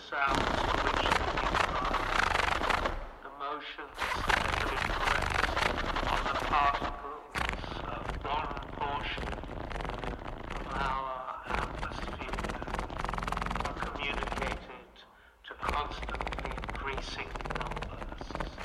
sounds to which they respond, the motions that have been pressed on the particles of one portion of our atmosphere are communicated to constantly increasing numbers.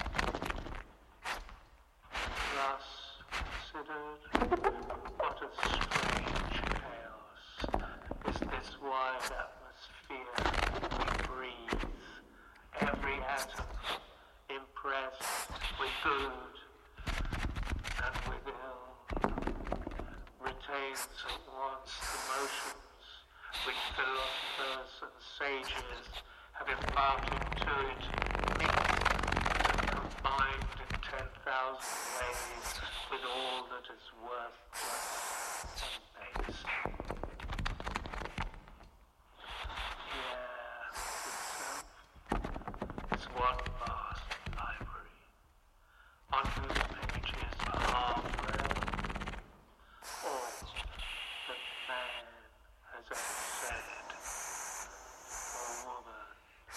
Thus considered, what a strange chaos is this wide atmosphere we breathe, every atom impressed with good and with ill, retains at once the motions which philosophers and sages have imparted to it, mixed and combined in 10,000 ways with all that is worthless and base. Is one vast library, on whose pages are read all that man has ever said, or woman.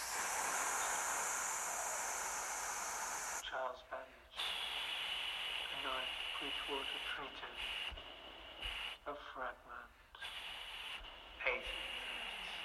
Charles Babbage, The Ninth Bridgewater Treatise, a fragment, 18th.